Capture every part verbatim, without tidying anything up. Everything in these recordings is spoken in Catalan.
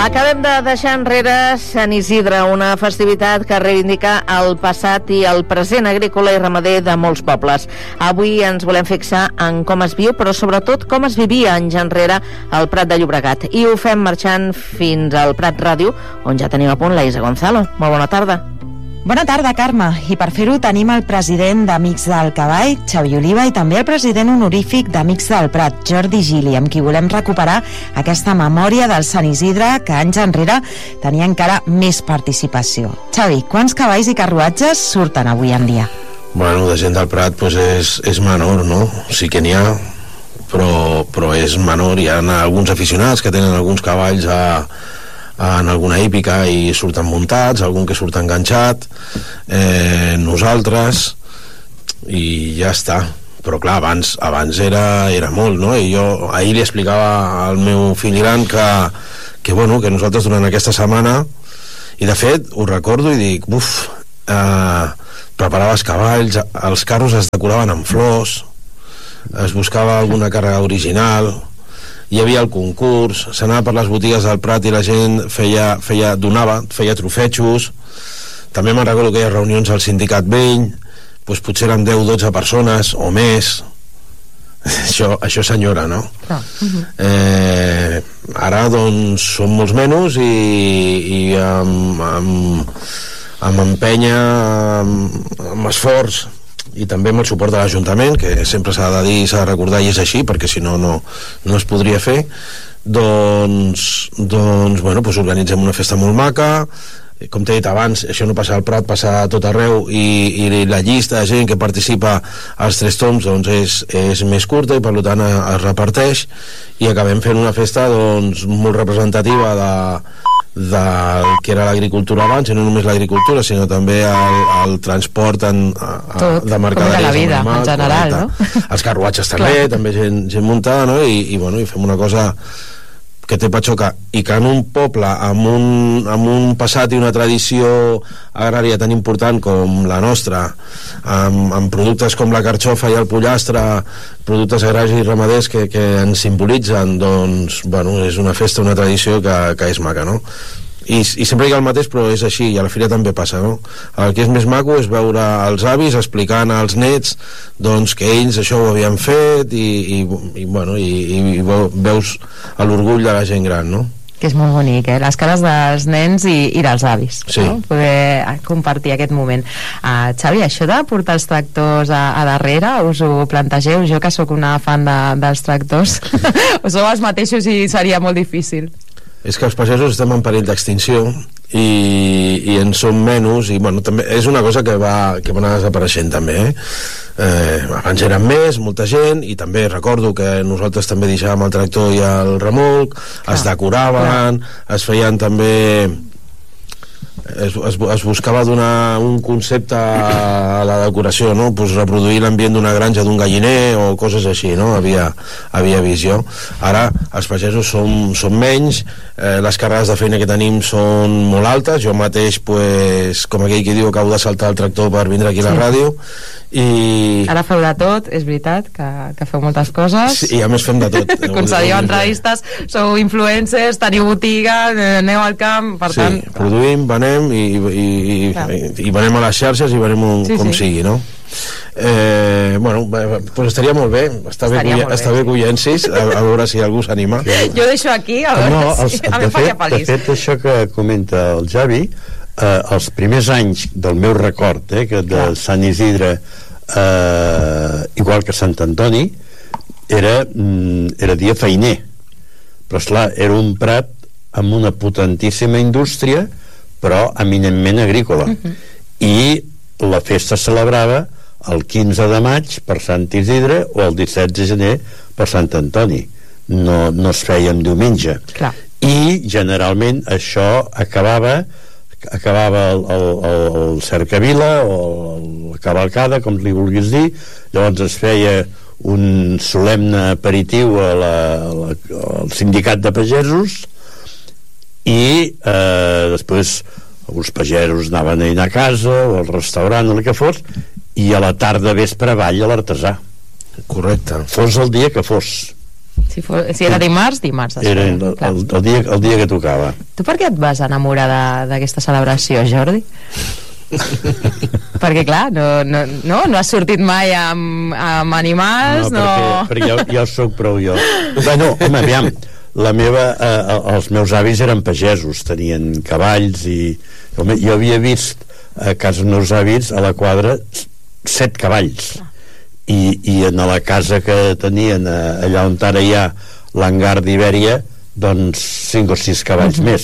Acabem de deixar enrere Sant Isidre, una festivitat que reivindica el passat i el present agrícola i ramader de molts pobles. Avui ens volem fixar en com es viu, però sobretot com es vivia anys enrere al Prat de Llobregat. I ho fem marxant fins al Prat Ràdio, on ja tenim a punt la Isa Gonzalo. Molt bona tarda. Bona tarda, Carme. I per fer-ho tenim el president d'Amics del Cavall, Xavi Oliva, i també el president honorífic d'Amics del Prat, Jordi Gili, amb qui volem recuperar aquesta memòria del Sant Isidre que anys enrere tenia encara més participació. Xavi, quants cavalls i carruatges surten avui en dia? Bueno, de gent del Prat pues és, és menor, no? Sí que n'hi ha, però, però és menor. Hi ha alguns aficionats que tenen alguns cavalls a en alguna hípica i surten muntats, algun que surt enganxat, eh, nosaltres, i ja està. Però clar, abans, abans era, era molt, no? I jo ahir li explicava al meu fill gran que, que, bueno, que nosaltres durant aquesta setmana, i de fet ho recordo i dic, buf, eh, preparaves cavalls, els carros es decoraven amb flors, es buscava alguna càrrega original, hi havia el concurs, s'anava per les botigues del Prat i la gent feia, feia, donava, feia trofetxos. També me'n recordo que hi ha reunions al sindicat vell, doncs potser eren deu o dotze persones o més. Això, això senyora, no? Ah, uh-huh. eh, ara doncs són molts menys i, i amb, amb, amb empenya, amb, amb esforç, i també amb el suport de l'Ajuntament, que sempre s'ha de dir i s'ha de recordar, i és així, perquè si no, no, no es podria fer. Doncs, doncs bueno, doncs organitzem una festa molt maca. Com t'he dit abans, això no passa al Prat, passa a tot arreu, i, i la llista de gent que participa als tres toms doncs és, és més curta i per tant es reparteix, i acabem fent una festa doncs molt representativa de del que era l'agricultura abans, i no només l'agricultura sinó també el, el transport en, a, tot, de mercaderies, com la vida animal, en general, correcte. No? Els carruatges també, també gent, gent muntada, no? I, i, bueno, i fem una cosa que té patxoca, i que en un poble amb un, amb un passat i una tradició agrària tan important com la nostra, amb, amb productes com la carxofa i el pollastre, productes agraris i ramaders que, que ens simbolitzen, doncs, bueno, és una festa, una tradició que, que és maca, no? I, i sempre hi ha el mateix, però és així, i a la fira també passa, no? El que és més maco és veure els avis explicant als nets doncs que ells això ho havien fet, i, i, i bueno, i, i veus l'orgull de la gent gran, no? Que és molt bonic, eh? Les cares dels nens i, i dels avis, sí. No? Poder compartir aquest moment. uh, Xavi, això de portar els tractors a, a darrere, us ho plantegeu? Jo que sóc una fan de, dels tractors o sou els mateixos i seria molt difícil? És que els pagesos estem en perill d'extinció i, i en som menys, i bueno, també és una cosa que va, que va anar desapareixent també, eh? Eh, abans eren més, molta gent, i també recordo que nosaltres també deixàvem el tractor i el remolc, clar, es decoraven, clar. Es feien també es, es, es buscava donar un concepte a la decoració, no? Pues reproduir l'ambient d'una granja, d'un galliner o coses així, no? Havia, havia visió. Ara els pagesos som, som menys, eh, les càrregues de feina que tenim són molt altes. Jo mateix, pues, com aquell que diu, acabo de saltar el tractor per vindre aquí a la sí. ràdio, i... Ara feu de tot, és veritat que, que feu moltes coses, sí, i a més fem de tot. concediu entrevistes, sou influencers, teniu botiga, aneu al camp, per sí, tant... produïm, venem i, i, i, i, i venem a les xarxes i venem un, sí, com sí. sigui, no? Eh, bueno, pues estaria molt bé, està bé, estaria que, molt està bé. bé que ho llencis, a, a veure si algú s'anima. Jo deixo aquí, a veure no, si els, a mi de, faria fet, feliç. de fet, això que comenta el Xavi, eh, els primers anys del meu record, eh, que de Clar. Sant Isidre, eh, igual que Sant Antoni, era, mm, era dia feiner, però esclar, era un prat amb una potentíssima indústria, però eminentment agrícola. Uh-huh. I la festa celebrava el quinze de maig per Sant Isidre o el disset de gener per Sant Antoni. No, no es feia en diumenge. Clar. I generalment això acabava acabava el, el, el cercavila o la cavalcada, com li vulguis dir. Llavors es feia un solemne aperitiu a la, a la, al sindicat de pagesos, i eh, després els pagesos anaven a anar a casa o al restaurant o el que fos, i a la tarda vespre avall a l'artesà. Correcte. Fos el dia que fos. Si, fos, si era dimarts, dimarts. Era el, el, el, dia, el dia que tocava. Tu per què et vas enamorar d'aquesta celebració, Jordi? Perquè clar, no, no, no, no has sortit mai amb, amb animals, no, no... perquè, perquè jo, jo sóc prou jo. Bueno, home, aviam, la meva, eh, els meus avis eren pagesos, tenien cavalls i home, jo havia vist a casa dels meus avis a la quadra set cavalls i, i en la casa que tenien allà on ara hi ha l'hangar d'Ibèria, doncs cinc o sis cavalls uh-huh.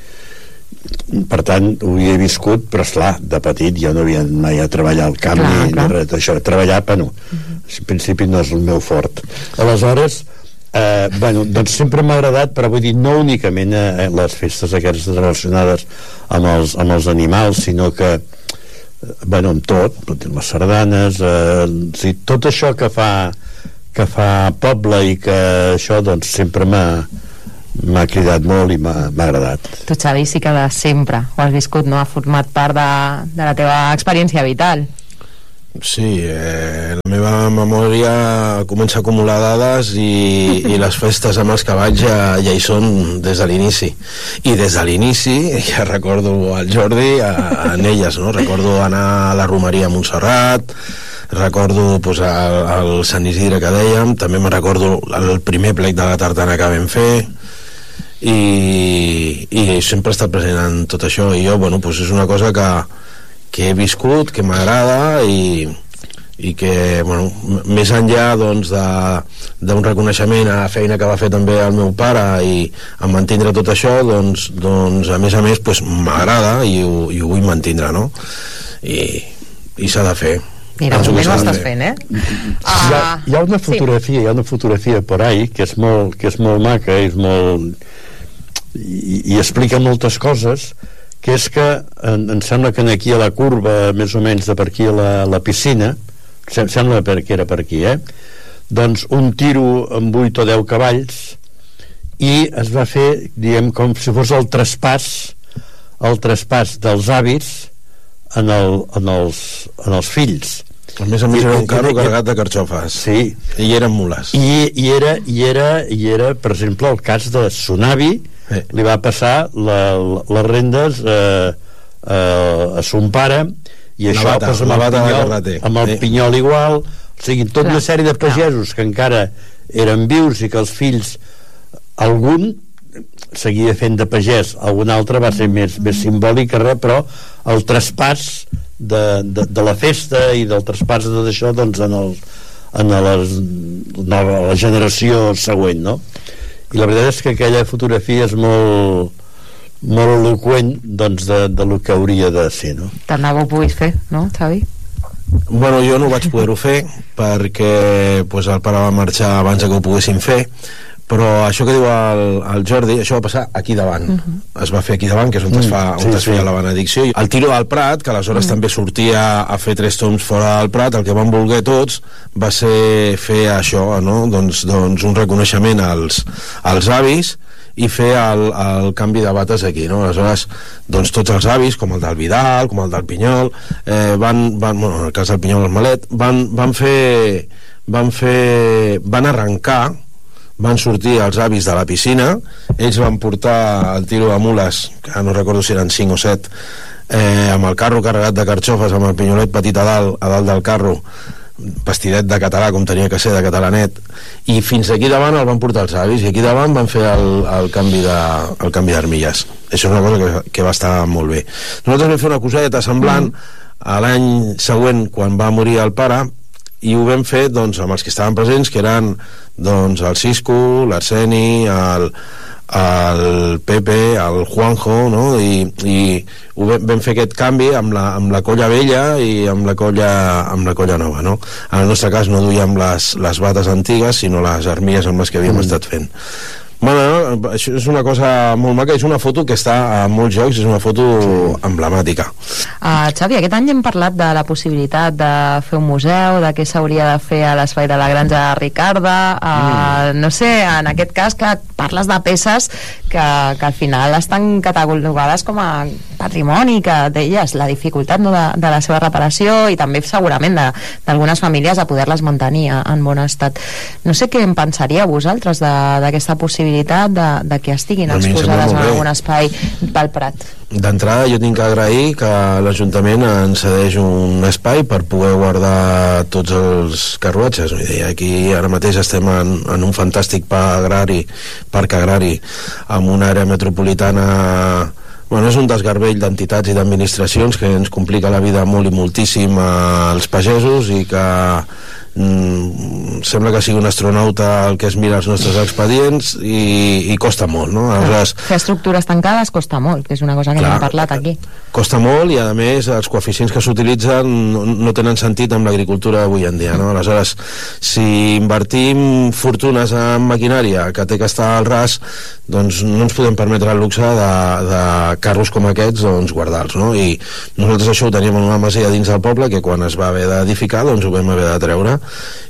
més. Per tant, ho havia viscut, però esclar, de petit jo no havia mai a treballar al camp clar, ni, clar. ni res d'això. Treballar, però no. Uh-huh. En principi no és el meu fort. Aleshores, eh, bueno, doncs sempre m'ha agradat, però vull dir, no únicament eh, les festes aquestes relacionades amb els, amb els animals, sinó que bueno, amb tot, les sardanes eh, sí, tot això que fa que fa poble i que això doncs sempre m'ha m'ha cridat molt i m'ha agradat. Tu, Xavi, sí que de sempre ho has viscut, no? Ha format part de, de la teva experiència vital. Sí, eh, la meva memòria comença a acumular dades i, i les festes amb els cavalls ja, ja hi són des de l'inici. I des de l'inici, ja recordo el Jordi a, a en elles, no? Recordo anar a la romeria a Montserrat, recordo pues, el, el Sant Isidre que dèiem, també me recordo el primer plec de la tartana que vam fer, i, i sempre he estat present en tot això, i jo, bueno, pues és una cosa que que he viscut, que m'agrada i, i que, bueno, més enllà doncs d'un reconeixement a la feina que va fer també el meu pare i a mantindre tot això, doncs, doncs a més a més pues, m'agrada i, ho, i ho vull mantindre, no? I, i s'ha de fer. Mira, de moment ho estàs fent, eh? Ah, hi, ha, hi ha una fotografia, sí. hi ha una fotografia por ahí que és molt, que és molt maca, és molt... I, i explica moltes coses, que és que em, em sembla que aquí a la curva, més o menys de per aquí a la, la piscina, em sembla que era per aquí, eh? Doncs un tiro amb vuit o deu cavalls i es va fer, diguem, com si fos el traspàs el traspàs dels avis en, el, en, els, en els fills. A més a més era un carro carregat de carxofes. Sí. I eren mules. I, i, era, i, era, i era, per exemple, el cas de son avi, eh. li va passar la, les rendes eh, eh, a son pare i això bata, pues, amb, el pinyol, amb el eh. pinyol igual, o sigui, tota una sèrie de pagesos que encara eren vius i que els fills algun seguia fent de pagès, algun altre va ser més, més simbòlic que res, però el traspàs de, de, de la festa i del traspàs de tot això doncs en, el, en les, la, la generació següent, no? I la veritat és que aquella fotografia és molt molt eloqüent doncs de, de lo que hauria de ser, no? Tant de bo ho puguis fer, no, Xavi? Bueno, jo no vaig poder-ho fer perquè pues, el pare va marxar abans que ho poguessin fer, però això que diu el, el Jordi, això va passar aquí davant. Uh-huh. Es va fer aquí davant, que és on mm, es, fa, on sí, es feia sí. la benedicció. El tiro del Prat, que aleshores uh-huh. també sortia a fer tres tombs fora del Prat, el que van voler tots va ser fer això, no? doncs, doncs un reconeixement als, als avis i fer el, el canvi de bates aquí, no? Aleshores, doncs tots els avis, com el del Vidal, com el del Pinyol, eh, van, van, bueno, en el cas del Pinyol el Malet, van, van fer van fer, van arrencar van sortir els avis de la piscina, ells van portar el tiro de mules, que no recordo si eren cinc o set, eh, amb el carro carregat de carxofes, amb el pinyolet petit a dalt, a dalt del carro, vestidet de català, com tenia que ser, de catalanet, i fins aquí davant el van portar els avis, i aquí davant van fer el, el canvi de, el canvi d'armilles. Això és una cosa que, que va estar molt bé. Nosaltres vam fer una coseta semblant a l'any següent, quan va morir el pare, i ho vam fer doncs, amb els que estaven presents, que eren doncs, el Cisco, l'Arseni, el, el Pepe, el Juanjo, no? I, i ho vam, vam fer aquest canvi amb la, amb la colla vella i amb la colla, amb la colla nova, no? En el nostre cas no duíem les, les bates antigues, sinó les armilles amb les que havíem mm. estat fent. Bueno, això és una cosa molt maca, és una foto que està a molts jocs, és una foto sí. emblemàtica. Uh, Xavi, aquest any hem parlat de la possibilitat de fer un museu, de què s'hauria de fer a l'espai de la Granja Ricarda, uh, mm. no sé, en aquest cas que parles de peces que, que al final estan catalogades com a patrimoni que deies, la dificultat, no, de, de la seva reparació i també segurament d'algunes famílies a poder-les mantenir en bon estat. No sé què en pensaria vosaltres d'aquesta possibilitat de, de que estiguin exposades en algun espai pel Prat. D'entrada jo tinc que agrair que l'Ajuntament ens cedeix un espai per poder guardar tots els carruatges. Vull dir, aquí ara mateix estem en, en un fantàstic parc agrari, parc agrari amb una àrea metropolitana. Bueno, és un desgarbell d'entitats i d'administracions que ens complica la vida molt i moltíssim als pagesos i que mm, sembla que sigui un astronauta el que es mira els nostres expedients i, i costa molt, no? Aleshores, fer estructures tancades costa molt, que és una cosa que clar, hem parlat aquí. Costa molt i a més els coeficients que s'utilitzen no, no tenen sentit amb l'agricultura avui en dia, no? Aleshores, si invertim fortunes en maquinària que té que estar al ras, doncs no ens podem permetre el luxe de, de carros com aquests doncs guardar-los, no? I nosaltres això ho teníem en una masia dins del poble que quan es va haver d'edificar doncs ho vam haver de treure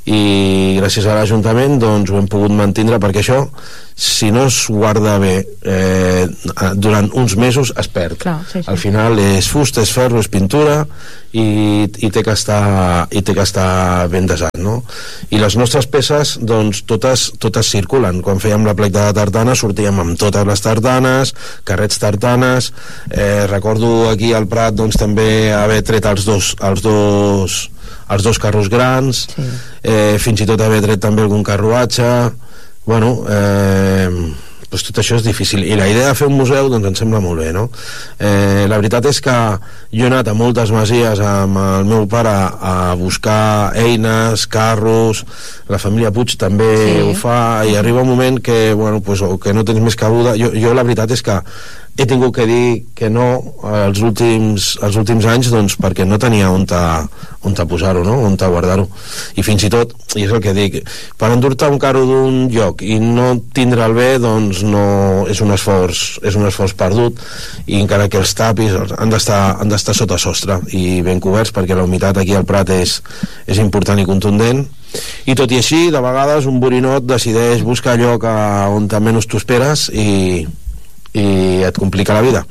i gràcies a l'Ajuntament doncs ho hem pogut mantindre perquè això si no es guarda bé eh, durant uns mesos es perd. Clar, sí, sí. Al final és fusta, és ferro, és pintura i, i té que estar i té que estar ben desat, no? I les nostres peces doncs totes, totes circulen. Quan fèiem la plec de tartana sortíem amb totes les tartanes, carrets tartanes, eh, recordo aquí al Prat doncs també haver tret els dos els dos els dos carros grans, sí. eh, fins i tot haver tret també algun carruatge. Bueno, eh, doncs tot això és difícil i la idea de fer un museu doncs em sembla molt bé, no? Eh, la veritat és que jo he anat a moltes masies amb el meu pare a buscar eines, carros, la família Puig també sí. ho fa i arriba un moment que, bueno, pues, o que no tens més cabuda. Jo, jo la veritat és que he tingut que dir que no els últims, els últims anys doncs perquè no tenia on ta, on ta posar-ho, no? On ta guardar-ho. I fins i tot, i és el que dic, per endur-te un carro d'un lloc i no tindre'l bé, doncs no, és un esforç, és un esforç perdut i encara que els tapis han d'estar han d'estar sota sostre i ben coberts perquè la humitat aquí al Prat és, és important i contundent. I tot i així, de vegades un borinot decideix buscar lloc a on menys t'ho esperes i i et complica la vida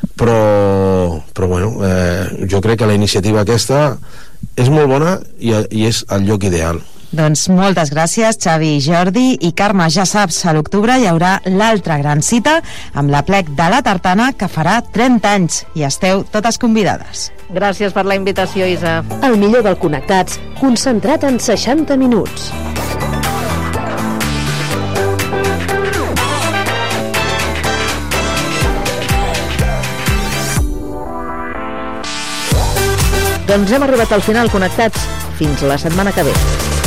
però, però bueno eh, jo crec que la iniciativa aquesta és molt bona i, i és el lloc ideal. Doncs moltes gràcies Xavi i Jordi i Carme, ja saps, a l'octubre hi haurà l'altra gran cita amb la plec de la tartana que farà trenta anys i esteu totes convidades. Gràcies per la invitació, Isa. El millor del Connectats concentrat en seixanta minuts. Doncs hem arribat al final, Connectats. Fins la setmana que ve.